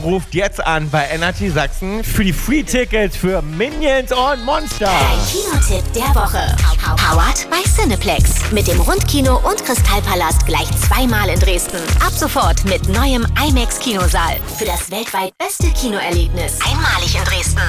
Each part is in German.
ruft jetzt an bei Energy Sachsen für die Free-Tickets für Minions und Monster. Dein Kinotipp der Woche. Powered by Cineplex. Mit dem Rundkino und Kristallpalast gleich zweimal in Dresden. Ab sofort mit neuem IMAX-Kinosaal. Für das weltweit beste Kinoerlebnis. Einmalig in Dresden.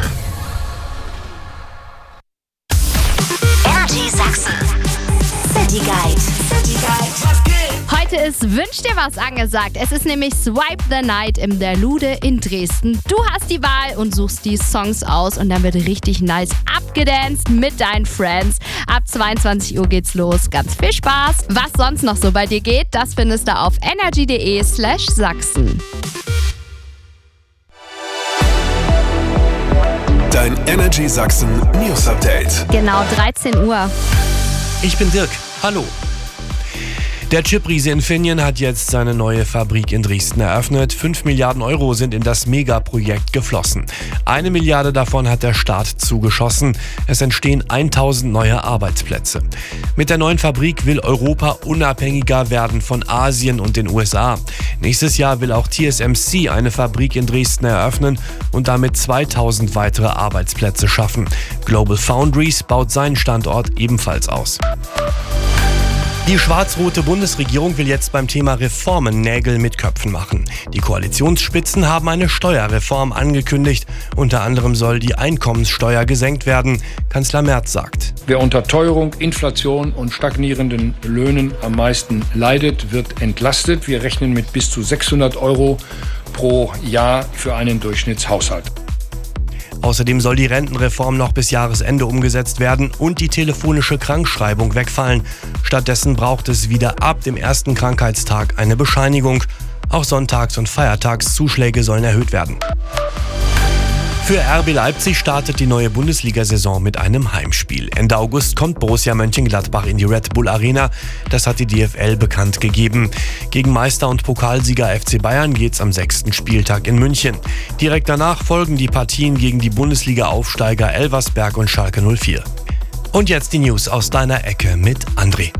Energy Sachsen. City Guide. Heute ist Wünsch dir was angesagt. Es ist nämlich Swipe the Night im Der Lude in Dresden. Du hast die Wahl und suchst die Songs aus und dann wird richtig nice abgedanced mit deinen Friends. Ab 22 Uhr geht's los. Ganz viel Spaß. Was sonst noch so bei dir geht, das findest du auf energy.de/Sachsen. Dein Energy Sachsen News Update. Genau 13 Uhr. Ich bin Dirk. Hallo. Der Chip-Riese Infineon hat jetzt seine neue Fabrik in Dresden eröffnet. 5 Milliarden Euro sind in das Megaprojekt geflossen. 1 Milliarde davon hat der Staat zugeschossen. Es entstehen 1000 neue Arbeitsplätze. Mit der neuen Fabrik will Europa unabhängiger werden von Asien und den USA. Nächstes Jahr will auch TSMC eine Fabrik in Dresden eröffnen und damit 2000 weitere Arbeitsplätze schaffen. Global Foundries baut seinen Standort ebenfalls aus. Die schwarz-rote Bundesregierung will jetzt beim Thema Reformen Nägel mit Köpfen machen. Die Koalitionsspitzen haben eine Steuerreform angekündigt. Unter anderem soll die Einkommenssteuer gesenkt werden. Kanzler Merz sagt: Wer unter Teuerung, Inflation und stagnierenden Löhnen am meisten leidet, wird entlastet. Wir rechnen mit bis zu 600 Euro pro Jahr für einen Durchschnittshaushalt. Außerdem soll die Rentenreform noch bis Jahresende umgesetzt werden und die telefonische Krankschreibung wegfallen. Stattdessen braucht es wieder ab dem ersten Krankheitstag eine Bescheinigung. Auch Sonntags- und Feiertagszuschläge sollen erhöht werden. Für RB Leipzig startet die neue Bundesliga-Saison mit einem Heimspiel. Ende August kommt Borussia Mönchengladbach in die Red Bull Arena. Das hat die DFL bekannt gegeben. Gegen Meister und Pokalsieger FC Bayern geht's am 6. Spieltag in München. Direkt danach folgen die Partien gegen die Bundesliga-Aufsteiger Elversberg und Schalke 04. Und jetzt die News aus deiner Ecke mit André.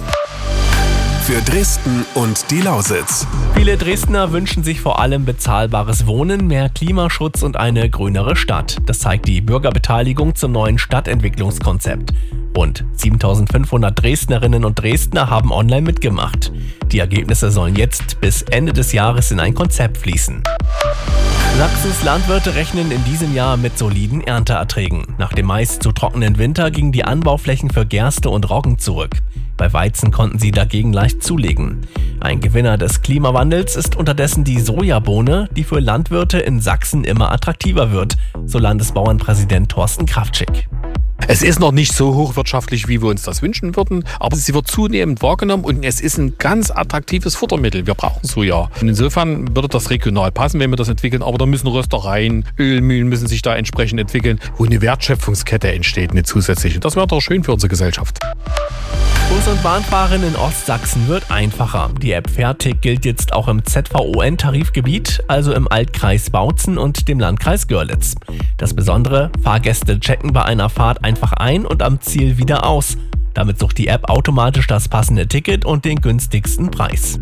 Für Dresden und die Lausitz. Viele Dresdner wünschen sich vor allem bezahlbares Wohnen, mehr Klimaschutz und eine grünere Stadt. Das zeigt die Bürgerbeteiligung zum neuen Stadtentwicklungskonzept. Rund 7500 Dresdnerinnen und Dresdner haben online mitgemacht. Die Ergebnisse sollen jetzt bis Ende des Jahres in ein Konzept fließen. Sachsens Landwirte rechnen in diesem Jahr mit soliden Ernteerträgen. Nach dem meist zu trockenen Winter gingen die Anbauflächen für Gerste und Roggen zurück. Bei Weizen konnten sie dagegen leicht zulegen. Ein Gewinner des Klimawandels ist unterdessen die Sojabohne, die für Landwirte in Sachsen immer attraktiver wird, so Landesbauernpräsident Thorsten Kraftschick. Es ist noch nicht so hochwirtschaftlich, wie wir uns das wünschen würden, aber sie wird zunehmend wahrgenommen und es ist ein ganz attraktives Futtermittel. Wir brauchen Soja. Und insofern würde das regional passen, wenn wir das entwickeln, aber da müssen Röstereien, Ölmühlen müssen sich da entsprechend entwickeln, wo eine Wertschöpfungskette entsteht, eine zusätzliche. Das wäre doch schön für unsere Gesellschaft. Bus- und Bahnfahren in Ostsachsen wird einfacher. Die App Fertig gilt jetzt auch im ZVON-Tarifgebiet, also im Altkreis Bautzen und dem Landkreis Görlitz. Das Besondere: Fahrgäste checken bei einer Fahrt einfach ein und am Ziel wieder aus. Damit sucht die App automatisch das passende Ticket und den günstigsten Preis.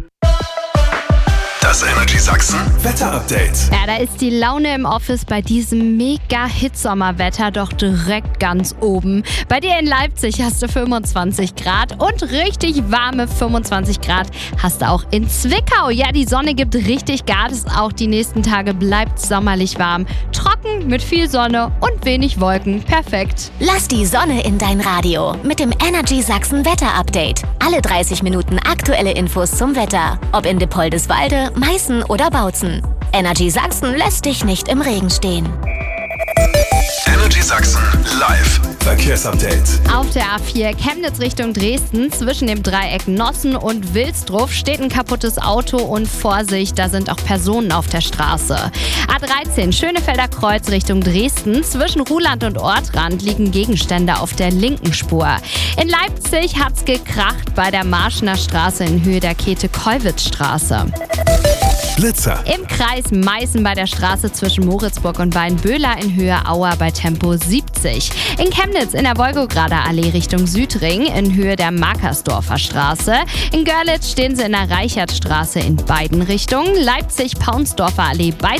Das Energy Sachsen Wetter-Update. Ja, da ist die Laune im Office bei diesem mega Hitsommerwetter doch direkt ganz oben. Bei dir in Leipzig hast du 25 Grad und richtig warme 25 Grad hast du auch in Zwickau. Ja, die Sonne gibt richtig Gas. Auch die nächsten Tage bleibt sommerlich warm. Trocken mit viel Sonne und wenig Wolken. Perfekt. Lass die Sonne in dein Radio mit dem Energy Sachsen Wetter-Update. Alle 30 Minuten aktuelle Infos zum Wetter. Ob in Dippoldiswalde, Meißen oder Bautzen. Energy Sachsen lässt dich nicht im Regen stehen. Energy Sachsen live Verkehrsupdate. Auf der A4 Chemnitz Richtung Dresden zwischen dem Dreieck Nossen und Wilsdruff steht ein kaputtes Auto und Vorsicht, da sind auch Personen auf der Straße. A13 Schönefelder Kreuz Richtung Dresden zwischen Ruhland und Ortrand liegen Gegenstände auf der linken Spur. In Leipzig hat's gekracht bei der Marschener Straße in Höhe der Käthe-Kollwitz-Straße. Blitzer. Im Kreis Meißen bei der Straße zwischen Moritzburg und Weinböhler in Höhe Auer bei Tempo 70. In Chemnitz in der Wolgograder Allee Richtung Südring in Höhe der Markersdorfer Straße. In Görlitz stehen sie in der Reichertstraße in beiden Richtungen. Leipzig-Paunsdorfer Allee bei